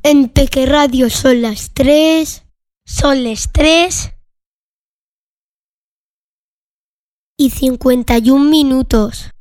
En Peque Radio son las 3. Son las 3:51.